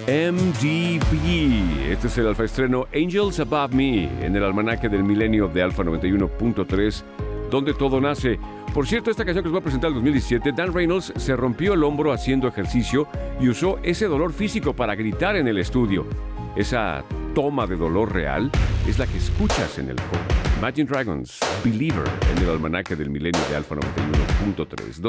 MDB. Este es el alfa estreno Angels Above Me en el almanaque del milenio de Alfa 91.3, donde todo nace. Por cierto, esta canción que les voy a presentar en 2017, Dan Reynolds se rompió el hombro haciendo ejercicio y usó ese dolor físico para gritar en el estudio. Esa toma de dolor real es la que escuchas en el coro. Imagine Dragons, Believer, en el almanaque del milenio de Alfa 91.3.